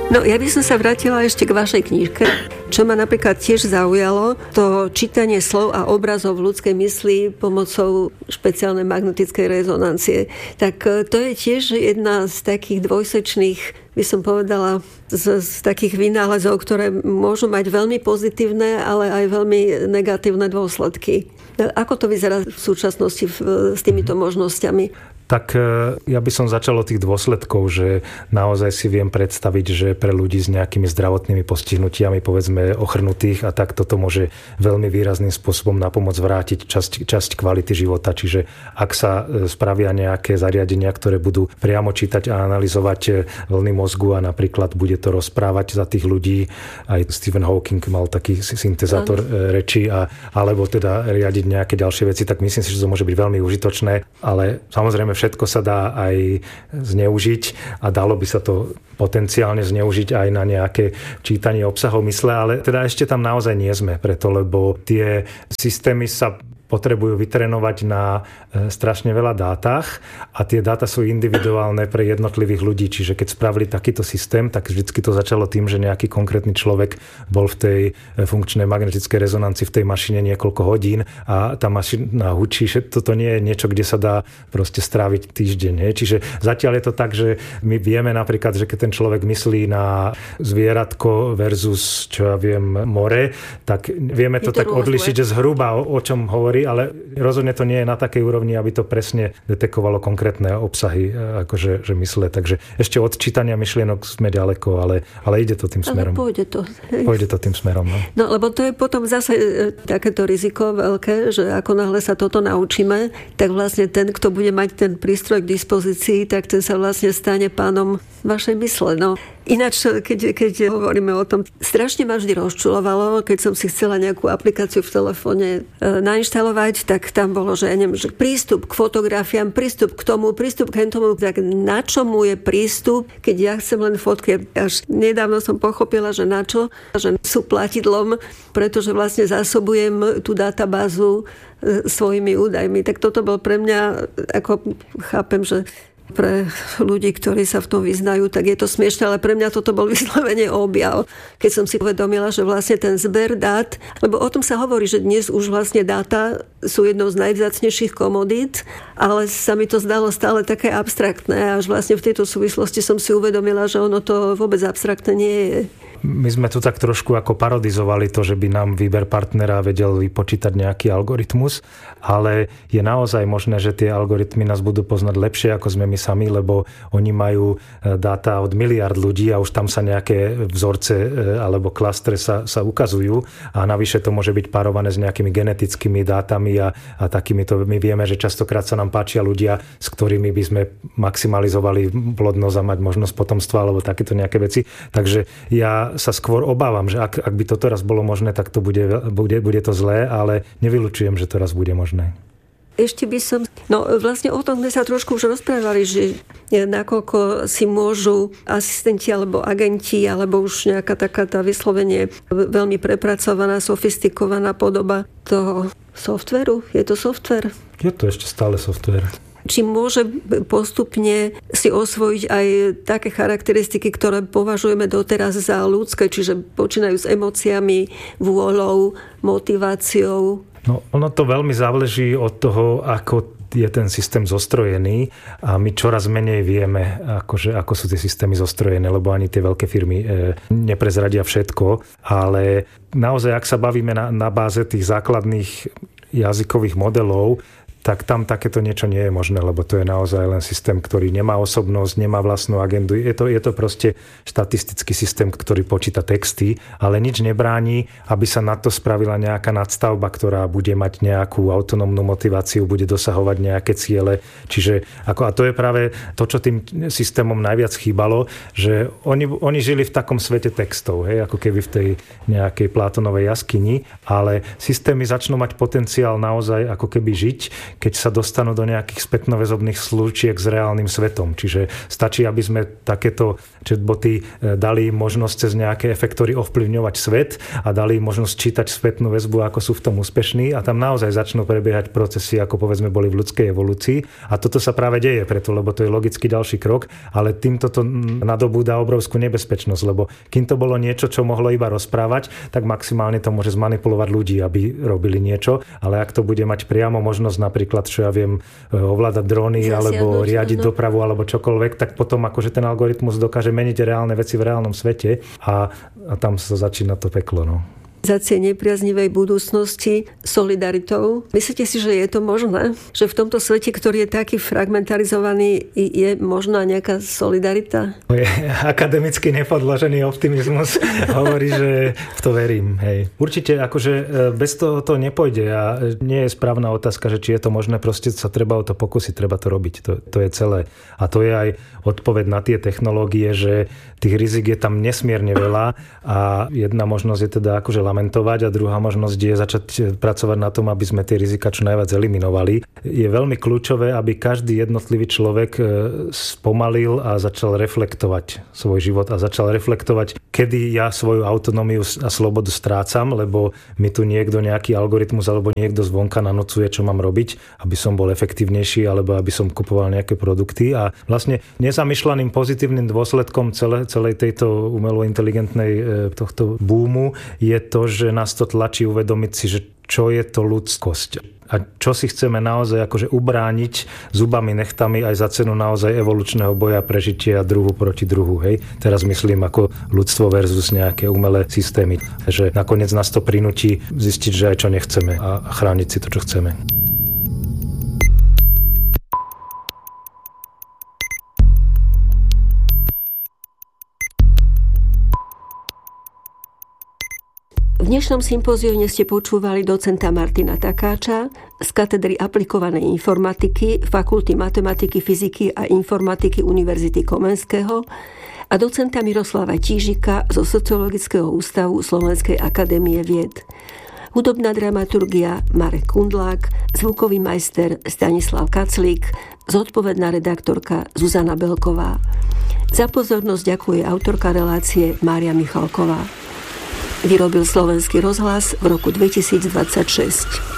No, ja by som sa vrátila ešte k vašej knižke. Čo ma napríklad tiež zaujalo, to čítanie slov a obrazov v ľudskej mysli pomocou špeciálnej magnetickej rezonancie. Tak to je tiež jedna z takých dvojsečných, by som povedala, z takých vynálezov, ktoré môžu mať veľmi pozitívne, ale aj veľmi negatívne dôsledky. Ako to vyzerá v súčasnosti s týmito možnosťami? Tak ja by som začal od tých dôsledkov, že naozaj si viem predstaviť, že pre ľudí s nejakými zdravotnými postihnutiami, povedzme ochrnutých a tak, toto môže veľmi výrazným spôsobom napomôcť vrátiť časť kvality života. Čiže ak sa spravia nejaké zariadenia, ktoré budú priamo čítať a analyzovať vlny mozgu a napríklad bude to rozprávať za tých ľudí, aj Stephen Hawking mal taký syntezátor reči, alebo teda riadiť nejaké ďalšie veci, tak myslím si, že to môže byť veľmi užitočné, ale samozrejme všetko sa dá aj zneužiť a dalo by sa to potenciálne zneužiť aj na nejaké čítanie obsahov mysle, ale teda ešte tam naozaj nie sme preto, lebo tie systémy sa potrebujú vytrénovať na strašne veľa dátach a tie dáta sú individuálne pre jednotlivých ľudí. Čiže keď spravili takýto systém, tak vždycky to začalo tým, že nejaký konkrétny človek bol v tej funkčnej magnetickej rezonancii v tej mašine niekoľko hodín a tá mašina hučí. Toto nie je niečo, kde sa dá proste stráviť týždeň. Čiže zatiaľ je to tak, že my vieme napríklad, že keď ten človek myslí na zvieratko versus, čo ja viem, more, tak vieme to tak odlišiť, že zhruba o čom hovorí, ale rozhodne to nie je na takej úrovni, aby to presne detekovalo konkrétne obsahy akože že mysle. Takže ešte od čítania myšlienok sme ďaleko, ale ide to tým smerom. Ale pôjde to. Pôjde to tým smerom. No, lebo to je potom zase takéto riziko veľké, že ako náhle sa toto naučíme, tak vlastne ten, kto bude mať ten prístroj k dispozícii, tak ten sa vlastne stane pánom vašej mysle. No. Ináč, keď hovoríme o tom, strašne ma vždy rozčulovalo, keď som si chcela nejakú aplikáciu v telefóne nainštalovať, tak tam bolo, že, ja neviem, že prístup k fotografiám, prístup k tomu, prístup k tomu, tak na čomu je prístup, keď ja chcem len fotky. Až nedávno som pochopila, že na čo, že sú platidlom, pretože vlastne zásobujem tú databázu svojimi údajmi. Tak toto bol pre mňa, ako chápem, že pre ľudí, ktorí sa v tom vyznajú, tak je to smiešne, ale pre mňa toto bol vyslovene objav. Keď som si uvedomila, že vlastne ten zber dát, lebo o tom sa hovorí, že dnes už vlastne dáta sú jednou z najvzácnejších komodít, ale sa mi to zdalo stále také abstraktné a až vlastne v tejto súvislosti som si uvedomila, že ono to vôbec abstraktné nie je. My sme tu tak trošku ako parodizovali to, že by nám výber partnera vedel vypočítať nejaký algoritmus, ale je naozaj možné, že tie algoritmy nás budú poznať lepšie, ako sme my sami, lebo oni majú dáta od miliard ľudí a už tam sa nejaké vzorce alebo klastre sa ukazujú a navyše to môže byť párované s nejakými genetickými dátami a takýmito. My vieme, že častokrát sa nám páčia ľudia, s ktorými by sme maximalizovali plodnosť a mať možnosť potomstva alebo takéto nejaké veci. Takže ja sa skôr obávam, že ak by to teraz bolo možné, tak to bude to zlé, ale nevylučujem, že to raz bude možné. Ešte by som... No vlastne o tom sme sa trošku už rozprávali, že nakoľko si môžu asistenti alebo agenti, alebo už nejaká taká tá vyslovene veľmi prepracovaná, sofistikovaná podoba toho softvéru. Je to softvér? Je to ešte stále softvér. Či môže postupne si osvojiť aj také charakteristiky, ktoré považujeme doteraz za ľudské, čiže počínajú s emóciami, vôľou, motiváciou? No, ono to veľmi záleží od toho, ako je ten systém zostrojený a my čoraz menej vieme, ako sú tie systémy zostrojené, lebo ani tie veľké firmy neprezradia všetko, ale naozaj, ak sa bavíme na báze tých základných jazykových modelov, tak tam takéto niečo nie je možné, lebo to je naozaj len systém, ktorý nemá osobnosť, nemá vlastnú agendu. Je to proste štatistický systém, ktorý počíta texty, ale nič nebráni, aby sa na to spravila nejaká nadstavba, ktorá bude mať nejakú autonómnu motiváciu, bude dosahovať nejaké ciele. Čiže a to je práve to, čo tým systémom najviac chýbalo, že oni žili v takom svete textov, ako keby v tej nejakej Platónovej jaskyni, ale systémy začnú mať potenciál naozaj ako keby žiť, keď sa dostanú do nejakých spätnoväzobných slučiek s reálnym svetom. Čiže stačí, aby sme takéto chatboty dali možnosť cez nejaké efektory ovplyvňovať svet a dali možnosť čítať spätnú väzbu, ako sú v tom úspešní a tam naozaj začnú prebiehať procesy, ako povedzme boli v ľudskej evolúcii. A toto sa práve deje preto, lebo to je logický ďalší krok, ale týmto to nadobúda obrovskú nebezpečnosť, lebo kým to bolo niečo, čo mohlo iba rozprávať, tak maximálne to môže zmanipulovať ľudí, aby robili niečo, ale ak to bude mať priamo možnosť napríklad, čo ja viem, ovládať dróny alebo riadiť dopravu alebo čokoľvek, tak potom akože ten algoritmus dokáže meniť reálne veci v reálnom svete a tam sa začína to peklo. No. Za nepriaznivej budúcnosti solidaritou. Myslíte si, že je to možné? Že v tomto svete, ktorý je taký fragmentarizovaný, je možná nejaká solidarita? Je akademicky nepodložený optimizmus. Hovorí, že v to verím. Hej. Určite akože bez toho to nepôjde a nie je správna otázka, že či je to možné, proste sa treba o to pokúsiť, treba to robiť. To je celé. A to je aj odpoveď na tie technológie, že tých rizik je tam nesmierne veľa a jedna možnosť je teda akože lamentovať a druhá možnosť je začať pracovať na tom, aby sme tie rizika čo najviac eliminovali. Je veľmi kľúčové, aby každý jednotlivý človek spomalil a začal reflektovať svoj život a začal reflektovať, kedy ja svoju autonómiu a slobodu strácam, lebo mi tu niekto, nejaký algoritmus alebo niekto zvonka nanocuje, čo mám robiť, aby som bol efektívnejší alebo aby som kupoval nejaké produkty a vlastne nezamýšľaným pozitívnym dôsledkom celej tejto umelo inteligentnej tohto boomu je to, že nás to tlačí uvedomiť si, že čo je to ľudskosť a čo si chceme naozaj akože ubrániť zubami, nechtami aj za cenu naozaj evolučného boja prežitia druhu proti druhu. Hej? Teraz myslím ako ľudstvo versus nejaké umelé systémy. Že nakoniec nás to prinúti zistiť, že aj čo nechceme a chrániť si to, čo chceme. V dnešnom sympóziu ste počúvali docenta Martina Takáča z katedry aplikovanej informatiky Fakulty matematiky, fyziky a informatiky Univerzity Komenského a docenta Miroslava Tížika zo Sociologického ústavu Slovenskej akadémie vied. Hudobná dramaturgia Marek Kundlák, zvukový majster Stanislav Kaclík, zodpovedná redaktorka Zuzana Belková. Za pozornosť ďakuje autorka relácie Mária Michalková. Vyrobil Slovenský rozhlas v roku 2026.